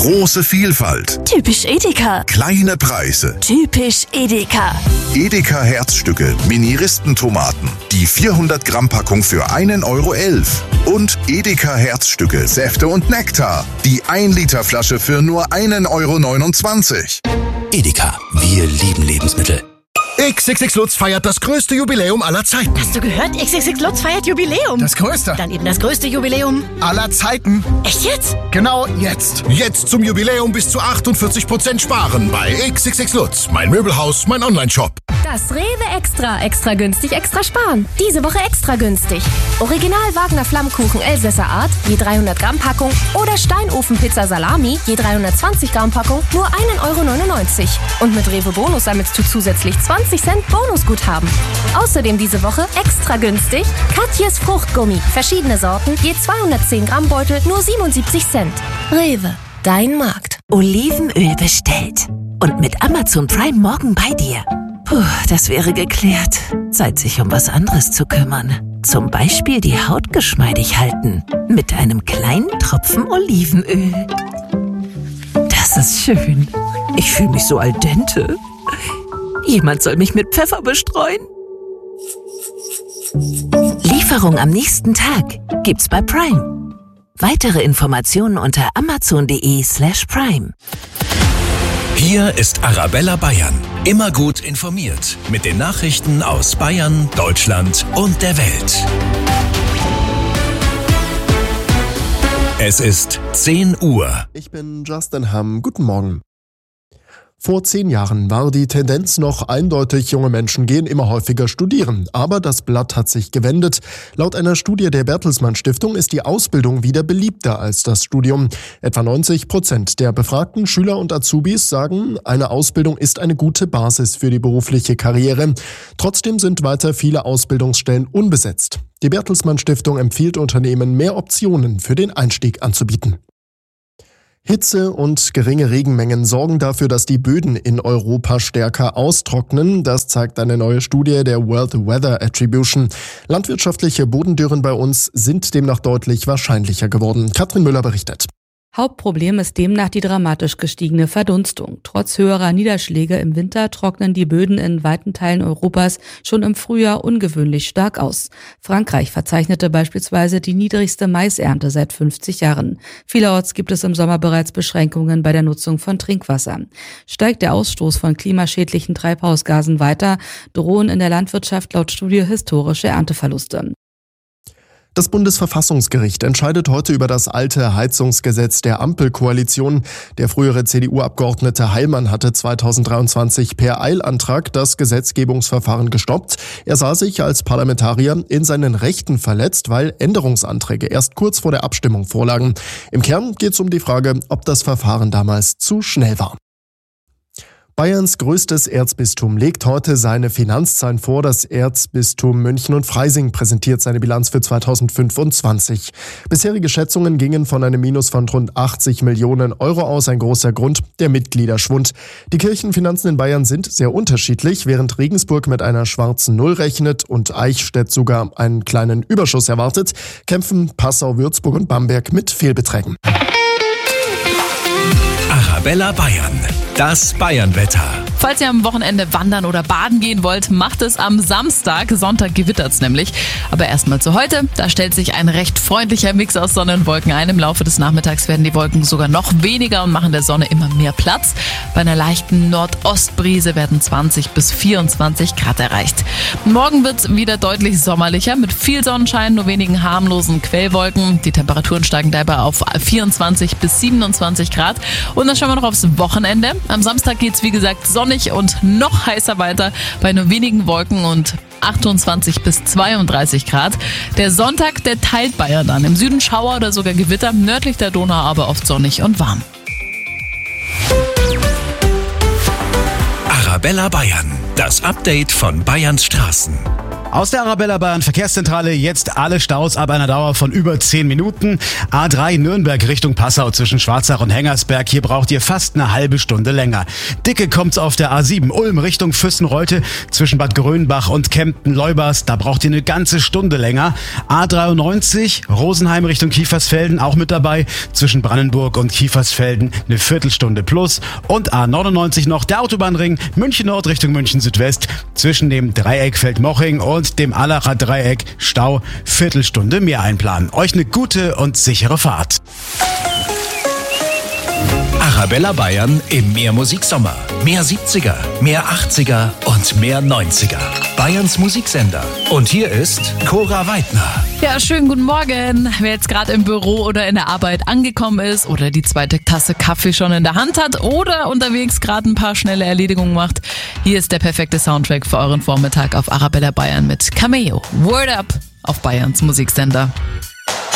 Große Vielfalt. Typisch Edeka. Kleine Preise. Typisch Edeka. Edeka Herzstücke, Mini-Ristentomaten. Die 400 Gramm Packung für 1,11 €. Und Edeka Herzstücke, Säfte und Nektar. Die 1 Liter Flasche für nur 1,29 €. Edeka, wir lieben Lebensmittel. XXX Lutz feiert das größte Jubiläum aller Zeiten. Hast du gehört? XXX Lutz feiert Jubiläum. Das größte. Dann eben das größte Jubiläum Aller Zeiten. Echt jetzt? Genau jetzt. Jetzt zum Jubiläum bis zu 48% sparen bei XXX Lutz. Mein Möbelhaus, mein Onlineshop. Das Rewe Extra günstig, extra sparen. Diese Woche extra günstig. Original Wagner Flammkuchen Elsässer Art, je 300 Gramm Packung oder Steinofenpizza Salami, je 320 Gramm Packung, nur 1,99 €. Und mit Rewe Bonus sammelst du zusätzlich 20 Cent Bonusguthaben. Außerdem diese Woche extra günstig Katjes Fruchtgummi, verschiedene Sorten, je 210 Gramm Beutel, nur 77 Cent. Rewe, dein Markt. Olivenöl bestellt. Und mit Amazon Prime morgen bei dir. Puh, das wäre geklärt. Zeit, sich um was anderes zu kümmern. Zum Beispiel die Haut geschmeidig halten. Mit einem kleinen Tropfen Olivenöl. Das ist schön. Ich fühle mich so al dente. Jemand soll mich mit Pfeffer bestreuen. Lieferung am nächsten Tag gibt's bei Prime. Weitere Informationen unter amazon.de/prime. Hier ist Arabella Bayern. Immer gut informiert mit den Nachrichten aus Bayern, Deutschland und der Welt. Es ist 10 Uhr. Ich bin Justin Hamm. Guten Morgen. Vor 10 Jahren war die Tendenz noch eindeutig, junge Menschen gehen immer häufiger studieren. Aber das Blatt hat sich gewendet. Laut einer Studie der Bertelsmann Stiftung ist die Ausbildung wieder beliebter als das Studium. Etwa 90% der befragten Schüler und Azubis sagen, eine Ausbildung ist eine gute Basis für die berufliche Karriere. Trotzdem sind weiter viele Ausbildungsstellen unbesetzt. Die Bertelsmann Stiftung empfiehlt Unternehmen, mehr Optionen für den Einstieg anzubieten. Hitze und geringe Regenmengen sorgen dafür, dass die Böden in Europa stärker austrocknen. Das zeigt eine neue Studie der World Weather Attribution. Landwirtschaftliche Bodendürren bei uns sind demnach deutlich wahrscheinlicher geworden. Katrin Müller berichtet. Hauptproblem ist demnach die dramatisch gestiegene Verdunstung. Trotz höherer Niederschläge im Winter trocknen die Böden in weiten Teilen Europas schon im Frühjahr ungewöhnlich stark aus. Frankreich verzeichnete beispielsweise die niedrigste Maisernte seit 50 Jahren. Vielerorts gibt es im Sommer bereits Beschränkungen bei der Nutzung von Trinkwasser. Steigt der Ausstoß von klimaschädlichen Treibhausgasen weiter, drohen in der Landwirtschaft laut Studie historische Ernteverluste. Das Bundesverfassungsgericht entscheidet heute über das alte Heizungsgesetz der Ampelkoalition. Der frühere CDU-Abgeordnete Heilmann hatte 2023 per Eilantrag das Gesetzgebungsverfahren gestoppt. Er sah sich als Parlamentarier in seinen Rechten verletzt, weil Änderungsanträge erst kurz vor der Abstimmung vorlagen. Im Kern geht es um die Frage, ob das Verfahren damals zu schnell war. Bayerns größtes Erzbistum legt heute seine Finanzzahlen vor. Das Erzbistum München und Freising präsentiert seine Bilanz für 2025. Bisherige Schätzungen gingen von einem Minus von rund 80 Millionen € aus. Ein großer Grund, der Mitgliederschwund. Die Kirchenfinanzen in Bayern sind sehr unterschiedlich. Während Regensburg mit einer schwarzen Null rechnet und Eichstätt sogar einen kleinen Überschuss erwartet, kämpfen Passau, Würzburg und Bamberg mit Fehlbeträgen. Arabella Bayern. Das Bayernwetter. Falls ihr am Wochenende wandern oder baden gehen wollt, macht es am Samstag. Sonntag gewittert's nämlich. Aber erstmal zu heute. Da stellt sich ein recht freundlicher Mix aus Sonne und Wolken ein. Im Laufe des Nachmittags werden die Wolken sogar noch weniger und machen der Sonne immer mehr Platz. Bei einer leichten Nordostbrise werden 20 bis 24 Grad erreicht. Morgen wird's wieder deutlich sommerlicher mit viel Sonnenschein, nur wenigen harmlosen Quellwolken. Die Temperaturen steigen dabei auf 24 bis 27 Grad. Und dann schauen wir noch aufs Wochenende. Am Samstag geht's wie gesagt sonnig und noch heißer weiter bei nur wenigen Wolken und 28 bis 32 Grad. Der Sonntag, der teilt Bayern dann. Im Süden Schauer oder sogar Gewitter, nördlich der Donau aber oft sonnig und warm. Arabella Bayern, das Update von Bayerns Straßen. Aus der Arabella Bayern Verkehrszentrale jetzt alle Staus ab einer Dauer von über 10 Minuten. A3 Nürnberg Richtung Passau zwischen Schwarzach und Hengersberg. Hier braucht ihr fast eine halbe Stunde länger. Dicke kommt's auf der A7 Ulm Richtung Füssenreute zwischen Bad Grönbach und Kempten-Leubers. Da braucht ihr eine ganze Stunde länger. A93 Rosenheim Richtung Kiefersfelden auch mit dabei. Zwischen Brandenburg und Kiefersfelden eine Viertelstunde plus. Und A99 noch der Autobahnring München Nord Richtung München Südwest zwischen dem Dreieck Feldmoching und dem Allacher Dreieck Stau, Viertelstunde mehr einplanen. Euch eine gute und sichere Fahrt. Arabella Bayern im Mehr-Musik-Sommer. Mehr 70er, mehr 80er und mehr 90er. Bayerns Musiksender. Und hier ist Cora Weidner. Ja, schönen guten Morgen. Wer jetzt gerade im Büro oder in der Arbeit angekommen ist oder die zweite Tasse Kaffee schon in der Hand hat oder unterwegs gerade ein paar schnelle Erledigungen macht, hier ist der perfekte Soundtrack für euren Vormittag auf Arabella Bayern mit Cameo. Word Up auf Bayerns Musiksender.